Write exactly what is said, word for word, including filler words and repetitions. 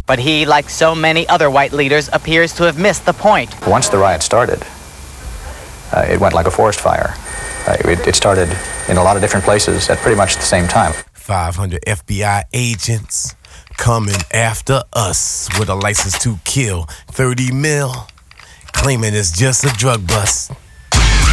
But he, like so many other white leaders, appears to have missed the point. Once the riot started, uh, it went like a forest fire. Uh, it, it started in a lot of different places at pretty much the same time. five hundred F B I agents coming after us with a license to kill. thirty mil, claiming it's just a drug bust.